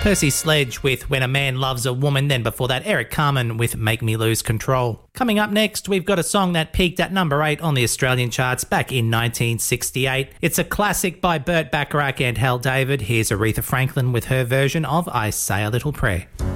Percy Sledge with When a Man Loves a Woman, then before that Eric Carmen with Make Me Lose Control. Coming up next, we've got a song that peaked at number 8 on the Australian charts back in 1968. It's a classic by Burt Bacharach and Hal David. Here's Aretha Franklin with her version of I Say a Little Prayer.